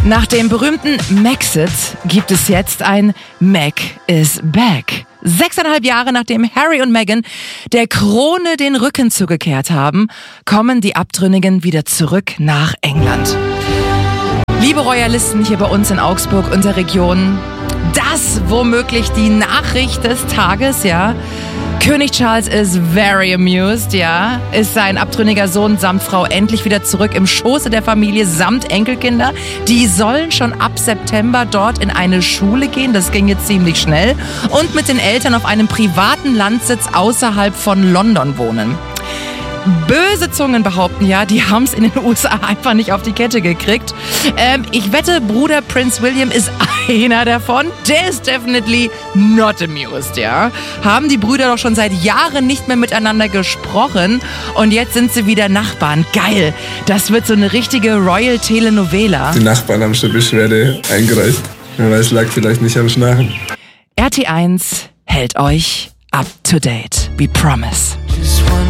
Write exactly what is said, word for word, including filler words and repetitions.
Nach dem berühmten Maxit gibt es jetzt ein Mac is Back. Sechseinhalb Jahre nachdem Harry und Meghan der Krone den Rücken zugekehrt haben, kommen die Abtrünnigen wieder zurück nach England. Liebe Royalisten hier bei uns in Augsburg und der Region, das womöglich die Nachricht des Tages, ja. König Charles is very amused, ja. Ist sein abtrünniger Sohn samt Frau endlich wieder zurück im Schoße der Familie samt Enkelkinder. Die sollen schon ab September dort in eine Schule gehen, das ging jetzt ziemlich schnell. Und mit den Eltern auf einem privaten Landsitz außerhalb von London wohnen. Böse Zungen behaupten ja, die haben es in den U S A einfach nicht auf die Kette gekriegt. Ähm, ich wette, Bruder Prince William ist einer davon. Der ist definitely not amused, ja. Haben die Brüder doch schon seit Jahren nicht mehr miteinander gesprochen und jetzt sind sie wieder Nachbarn. Geil. Das wird so eine richtige Royal Telenovela. Die Nachbarn haben schon Beschwerde eingereicht. Wer weiß, lag vielleicht nicht am Schnarchen. R T eins hält euch up to date. We promise.